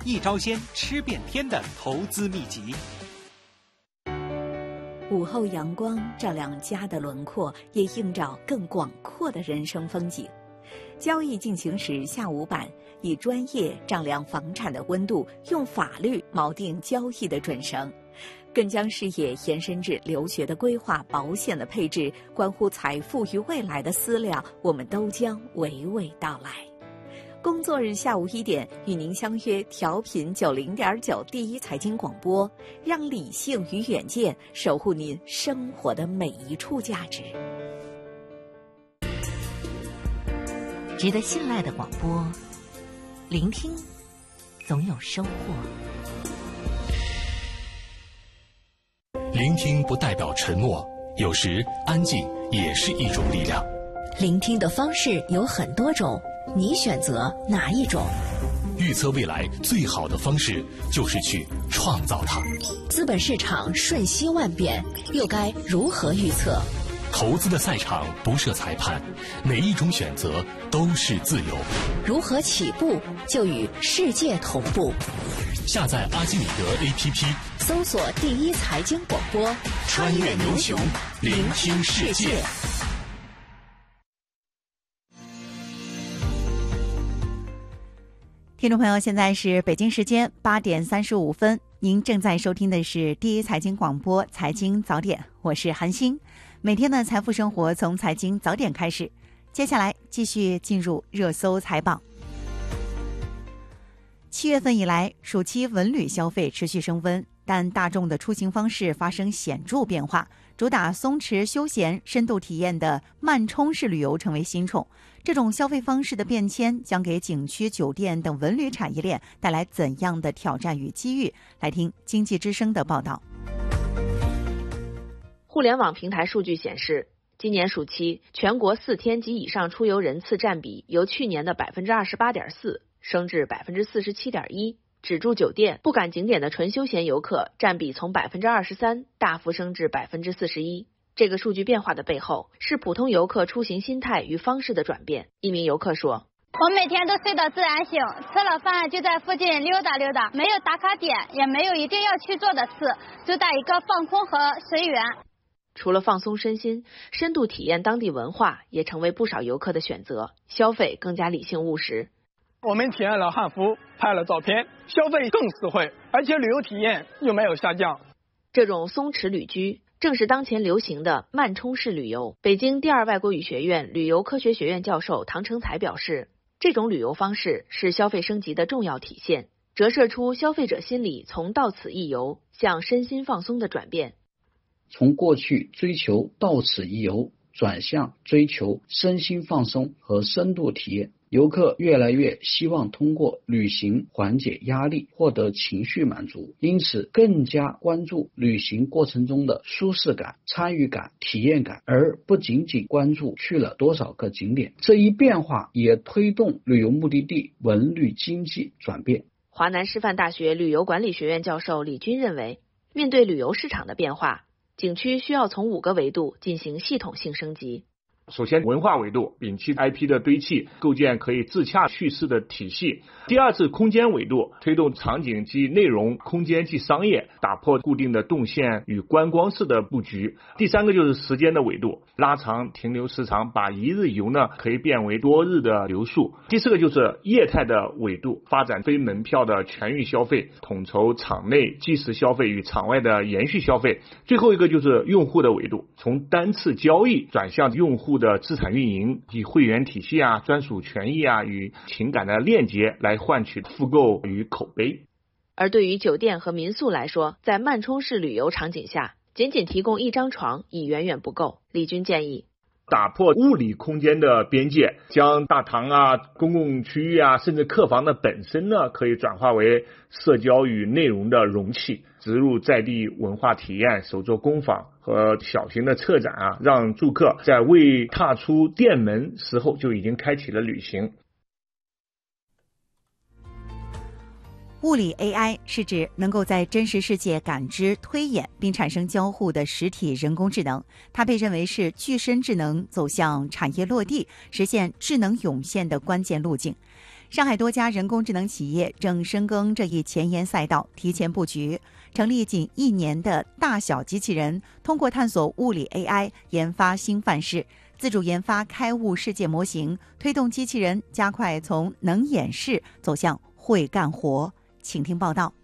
一招鲜吃遍天的投资秘籍。 午后阳光照亮家的轮廓，也映照更广阔的人生风景。交易进行时下午版，以专业丈量房产的温度，用法律锚定交易的准绳，更将视野延伸至留学的规划、保险的配置，关乎财富与未来的思量，我们都将娓娓道来。工作日下午1点，与您相约调频90.9第一财经广播，让理性与远见守护您生活的每一处价值。 值得信赖的广播，聆听总有收获。 聆听不代表沉默，有时安静也是一种力量。 聆听的方式有很多种，你选择哪一种？ 预测未来最好的方式就是去创造它。 资本市场瞬息万变，又该如何预测？ 投资的赛场不设裁判，每一种选择都是自由。 如何起步就与世界同步？ 下载阿基米德 APP， 搜索第一财经广播， 穿越牛熊，聆听世界。 听众朋友，现在是北京时间8点35分，您正在收听的是第一财经广播财经早点，我是韩星。每天的财富生活从财经早点开始，接下来继续进入热搜财榜。7月份以来，暑期文旅消费持续升温，但大众的出行方式发生显著变化，主打松弛休闲、深度体验的慢充式旅游成为新宠。这种消费方式的变迁将给景区、酒店等文旅产业链带来怎样的挑战与机遇？来听经济之声的报道。 互联网平台数据显示，今年暑期全国4天及以上出游人次占比由去年的 28.4% 升至 47.1%， 只住酒店不赶景点的纯休闲游客占比从 23% 大幅升至 41%。 这个数据变化的背后是普通游客出行心态与方式的转变。一名游客说， 我每天都睡到自然醒，吃了饭就在附近溜达溜达，没有打卡点，也没有一定要去做的事，主打一个放空和随缘。 除了放松身心，深度体验当地文化也成为不少游客的选择，消费更加理性务实。 我们体验了汉服，拍了照片，消费更实惠，而且旅游体验又没有下降。 这种松弛旅居正是当前流行的慢充式旅游。北京第二外国语学院旅游科学学院教授唐成才表示，这种旅游方式是消费升级的重要体现，折射出消费者心理从到此一游向身心放松的转变。 从过去追求到此一游，转向追求身心放松和深度体验。游客越来越希望通过旅行缓解压力，获得情绪满足，因此更加关注旅行过程中的舒适感、参与感、体验感，而不仅仅关注去了多少个景点。这一变化也推动旅游目的地文旅经济转变。 华南师范大学旅游管理学院教授李军认为，面对旅游市场的变化，景区需要从5个维度进行系统性升级。 首先，文化维度，摒弃 IP 的堆砌，构建可以自洽叙事的体系。第二是空间维度，推动场景即内容，空间即商业，打破固定的动线与观光式的布局。第三个就是时间的维度，拉长停留时长，把一日游呢可以变为多日的留宿。第四个就是业态的维度，发展非门票的全域消费，统筹场内即时消费与场外的延续消费。最后一个就是用户的维度，从单次交易转向用户的资产运营，以会员体系啊、专属权益啊与情感的链接来换取复购与口碑。 而对于酒店和民宿来说，在慢充式旅游场景下，仅提供1张床已远远不够。李军建议打破物理空间的边界，将大堂啊、公共区域啊，甚至客房的本身呢，可以转化为社交与内容的容器，植入在地文化体验、手作工坊和小型的策展啊，让住客在未踏出店门时候就已经开启了旅行。 物理 AI 是指能够在真实世界感知、推演并产生交互的实体人工智能，它被认为是具身智能走向产业落地、实现智能涌现的关键路径。 上海多家人工智能企业正深耕这一前沿赛道，提前布局，成立仅1年的大小机器人，通过探索物理 AI 研发新范式，自主研发开悟世界模型，推动机器人加快从能演示走向会干活。请听报道。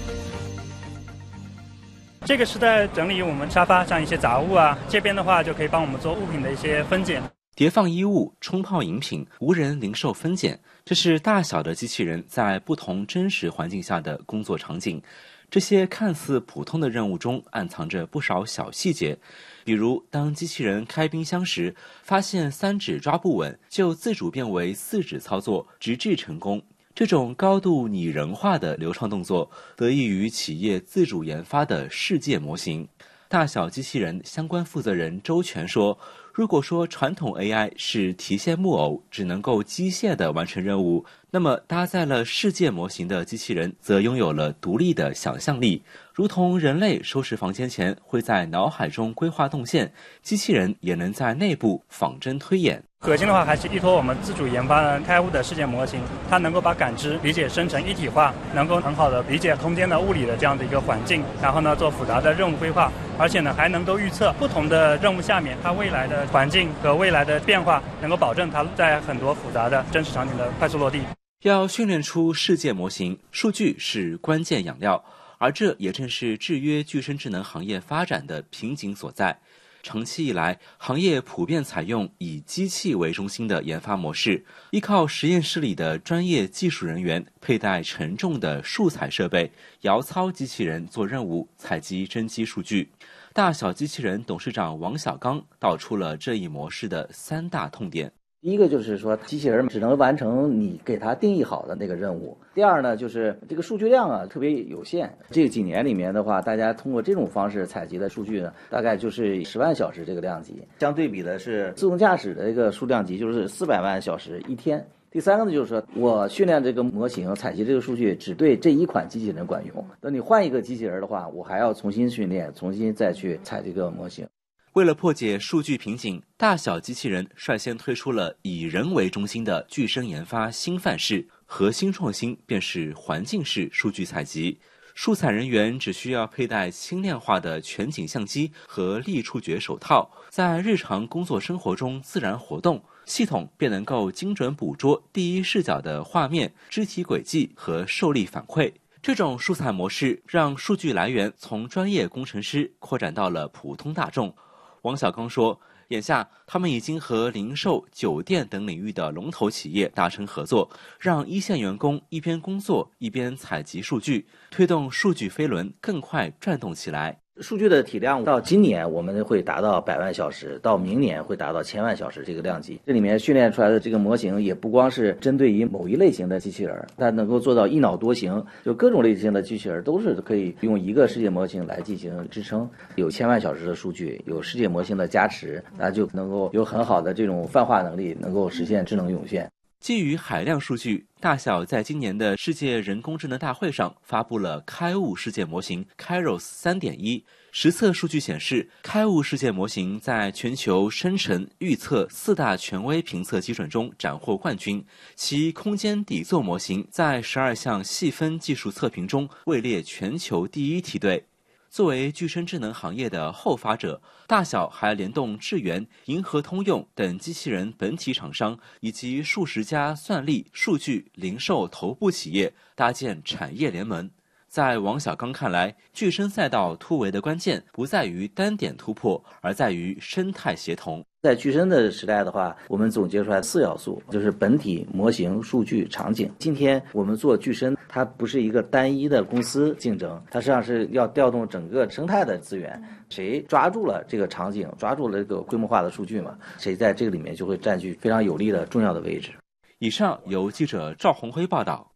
这个是在整理我们沙发上一些杂物啊，这边的话就可以帮我们做物品的一些分拣。 叠放衣物、冲泡饮品、无人零售分拣，这是大小的机器人在不同真实环境下的工作场景。这些看似普通的任务中暗藏着不少小细节，比如当机器人开冰箱时，发现3指抓不稳，就自主变为4指操作，直至成功。这种高度拟人化的流畅动作，得益于企业自主研发的世界模型。大小机器人相关负责人周全说，如果说传统 AI 是提线木偶，只能够机械地完成任务，那么搭载了世界模型的机器人则拥有了独立的想象力，如同人类收拾房间前会在脑海中规划动线，机器人也能在内部仿真推演。 核心的话还是依托我们自主研发的开悟的世界模型，它能够把感知理解生成一体化，能够很好的理解空间的物理的这样的一个环境，然后呢做复杂的任务规划，而且呢还能够预测不同的任务下面它未来的环境和未来的变化，能够保证它在很多复杂的真实场景的快速落地。 要训练出世界模型，数据是关键养料，而这也正是制约具身智能行业发展的瓶颈所在。长期以来，行业普遍采用以机器为中心的研发模式，依靠实验室里的专业技术人员佩戴沉重的数采设备，摇操机器人做任务，采集真机数据。大小机器人董事长王小刚道出了这一模式的3大痛点。 第一个就是说，机器人只能完成你给它定义好的那个任务。第二呢，就是这个数据量啊特别有限。这几年里面的话，大家通过这种方式采集的数据呢，大概就是10万小时这个量级。相对比的是自动驾驶的这个数量级，就是400万小时一天。第三个呢，就是说我训练这个模型采集这个数据只对这一款机器人管用。等你换一个机器人的话，我还要重新训练，重新再去采这个模型。 为了破解数据瓶颈，大小机器人率先推出了以人为中心的具身研发新范式，核心创新便是环境式数据采集。数采人员只需要佩戴轻量化的全景相机和力触觉手套，在日常工作生活中自然活动，系统便能够精准捕捉第一视角的画面、肢体轨迹和受力反馈。这种数采模式让数据来源从专业工程师扩展到了普通大众。王小刚说，眼下他们已经和零售、酒店等领域的龙头企业达成合作，让一线员工一边工作一边采集数据，推动数据飞轮更快转动起来。 数据的体量到今年我们会达到100万小时，到明年会达到1000万小时这个量级。这里面训练出来的这个模型也不光是针对于某一类型的机器人，它能够做到一脑多行，就各种类型的机器人都是可以用一个世界模型来进行支撑。有1000万小时的数据，有世界模型的加持，那就能够有很好的这种泛化能力，能够实现智能涌现。 基于海量数据，大小在今年的世界人工智能大会上发布了开悟世界模型 Kairos 3.1。实测数据显示，开悟世界模型在全球生成预测4大权威评测基准中斩获冠军，其空间底座模型在12项细分技术测评中位列全球第1梯队。作为具身智能行业的后发者，大小还联动智源、银河通用等机器人本体厂商，以及数十家算力、数据、零售头部企业，搭建产业联盟。在王小刚看来，具身赛道突围的关键不在于单点突破，而在于生态协同。 在具身的时代的话，我们总结出来4要素，就是本体、模型、数据、场景。今天我们做具身，它不是一个单一的公司竞争，它实际上是要调动整个生态的资源，谁抓住了这个场景，抓住了这个规模化的数据嘛，谁在这个里面就会占据非常有利的重要的位置。 以上由记者赵红辉报道。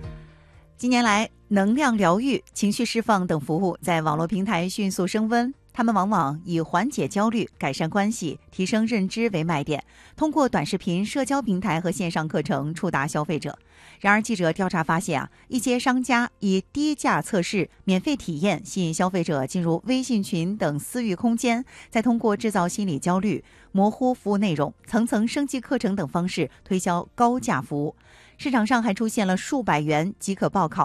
近年来，能量疗愈、情绪释放等服务在网络平台迅速升温。 他们往往以缓解焦虑、改善关系、提升认知为卖点，通过短视频、社交平台和线上课程触达消费者。然而，记者调查发现一些商家以低价测试、免费体验吸引消费者进入微信群等私域空间，再通过制造心理焦虑、模糊服务内容、层层升级课程等方式推销高价服务。市场上还出现了数百元即可报考